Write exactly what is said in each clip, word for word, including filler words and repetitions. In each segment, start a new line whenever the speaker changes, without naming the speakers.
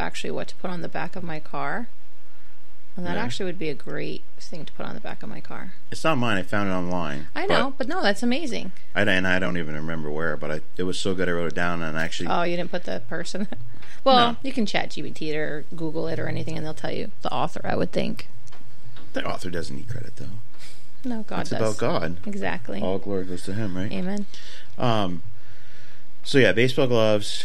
actually what to put on the back of my car. And that
yeah.
actually would be a great thing to put on the back of my car.
It's not mine. I found it online.
I know, but, but no, that's amazing.
I, and I don't even remember where, but I, it was so good I wrote it down and actually...
Oh, you didn't put the person? Well,
no.
You can chat G P T it or Google it or anything, and they'll tell you. The author, I would think.
The author doesn't need credit, though.
No, God
it's
does.
It's about God.
Exactly.
All glory goes to him, right?
Amen.
Um. So, yeah, baseball gloves.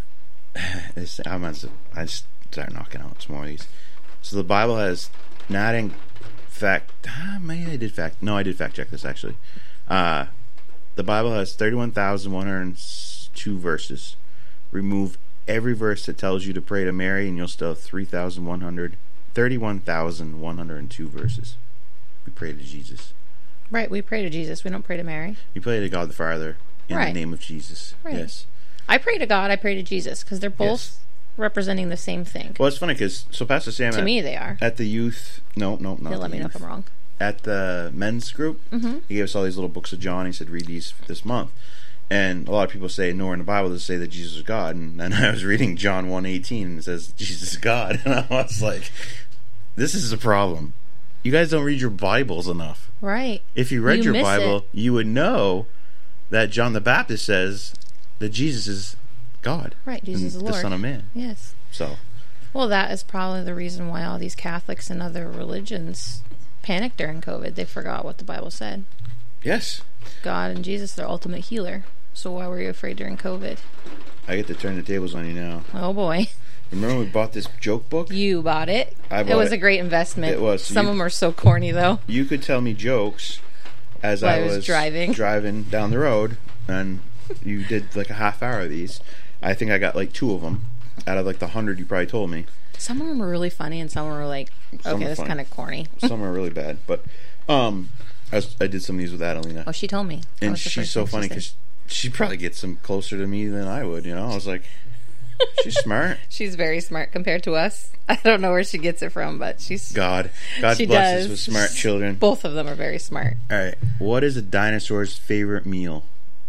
It's, I'm gonna, I just start knocking out some more of these. So, the Bible has... Not in fact... Ah, maybe I did fact... No, I did fact check this, actually. Uh, the Bible has thirty-one thousand one hundred two verses. Remove every verse that tells you to pray to Mary, and you'll still have three thousand one hundred... thirty-one thousand one hundred two verses. We pray to Jesus.
Right, we pray to Jesus. We don't pray to Mary.
We pray to God the Father in
right.
the name of Jesus.
Right.
Yes.
I pray to God, I pray to Jesus, because they're both yes. representing the same thing.
Well, it's funny, because, so Pastor Sam...
To
at,
me, they are.
At the youth... No, no, no.
He'll let me
youth.
know if I'm wrong.
At the men's group,
mm-hmm.
he gave us all these little books of John. He said, read these this month. And a lot of people say, nowhere in the Bible does it say that Jesus is God. And then I was reading John one eighteen, and it says, Jesus is God. And I was like... This is a problem. You guys don't read your Bibles enough.
Right.
If you read
you
your Bible,
it.
you would know that John the Baptist says that Jesus is God.
Right, Jesus is the Lord.
The Son of Man.
Yes.
So.
Well, that is probably the reason why all these Catholics and other religions panicked during COVID. They forgot what the Bible said.
Yes.
God and Jesus, their ultimate healer. So why were you afraid during COVID?
I get to turn the tables on you now.
Oh, boy.
Remember we bought this joke book?
You bought it.
I bought
it was
it.
a great investment.
It was.
Some
you,
of them are so corny, though.
You could tell me jokes as
While
I
was,
was
driving.
driving down the road, and you did like a half hour of these. I think I got like two of them out of like the hundred you probably told me.
Some of them were really funny, and some were like,
some
okay, that's kind of corny.
Some are really bad, but um, I, was, I did some of these with Adelina.
Oh, she told me.
And she's so funny because she probably gets them closer to me than I would, you know? I was like, she's smart.
She's very smart compared to us. I don't know where she gets it from, but she's...
God. God
she
bless
does.
us with smart children.
Both of them are very smart.
All right. What is a dinosaur's favorite meal?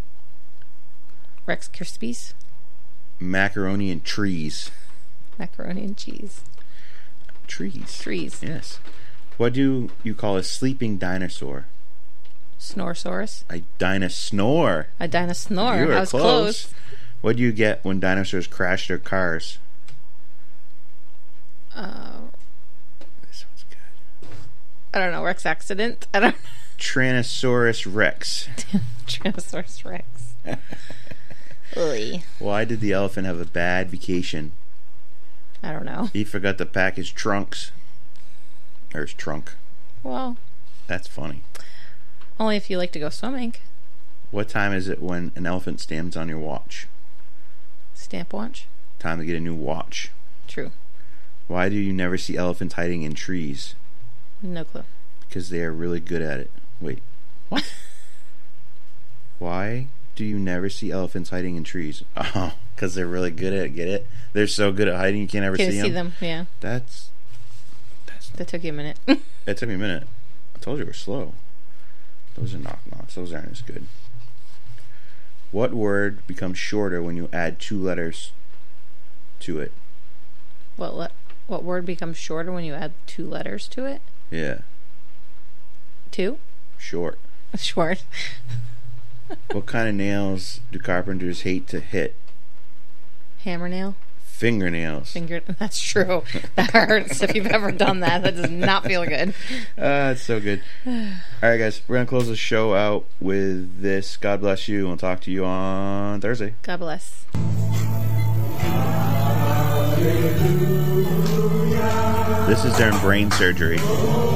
Rex Krispies.
Macaroni and trees.
Macaroni and cheese.
Trees.
Trees.
Yes. What do you call a sleeping dinosaur?
Snorsaurus.
A dinosaur.
A dinosaur.
You were
I was
close.
close.
What do you get when dinosaurs crash their cars?
Uh,
this one's good.
I don't know. Rex accident. I don't.
Tyrannosaurus Rex.
Tyrannosaurus Rex. Oy.
Why did the elephant have a bad vacation?
I don't know.
He forgot to pack his trunks. Or his trunk.
Well.
That's funny.
Only if you like to go swimming.
What time is it when an elephant stands on your watch?
Stamp watch?
Time to get a new watch.
True.
Why do you never see elephants hiding in trees?
No clue.
Because they are really good at it. Wait. What? Why do you never see elephants hiding in trees? Oh, because they're really good at it. Get it? They're so good at hiding you can't ever
can't
see,
see
them.
them. Yeah.
That's... that's.
That took you a minute.
It took me a minute. I told you we're slow. Those are knock knocks. Those aren't as good. What word becomes shorter when you add two letters to it?
What le- what word becomes shorter when you add two letters to it?
Yeah.
Two?
Short.
Short.
What kind of nails do carpenters hate to hit?
Hammer nail?
Fingernails.
Finger. That's true. That hurts. If you've ever done that, that does not feel good.
Ah, uh, it's so good. All right, guys. We're going to close the show out with this. God bless you. We'll talk to you on Thursday.
God bless.
This is during brain surgery.